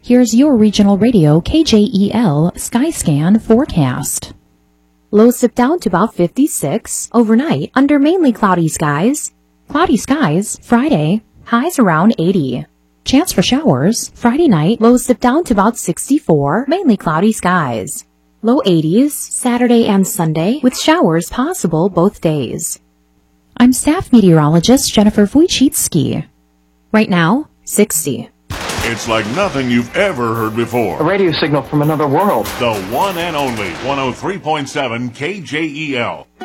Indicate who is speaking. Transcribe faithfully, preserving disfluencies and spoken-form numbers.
Speaker 1: Here's your regional radio K J E L Skyscan forecast. Lows dip down to about fifty-six overnight under mainly cloudy skies. Cloudy skies Friday, highs around eighty. Chance for showers Friday night, lows dip down to about sixty-four, mainly cloudy skies. Low eighties Saturday and Sunday with showers possible both days. I'm staff meteorologist Jennifer Wojcicki. Right now, sixty.
Speaker 2: It's like nothing you've ever heard before.
Speaker 3: A radio signal from another world.
Speaker 2: The one and only one oh three point seven K J E L.